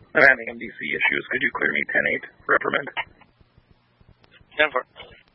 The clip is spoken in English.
I'm having MDC issues. Could you clear me 10-8 reprimand? 10-4.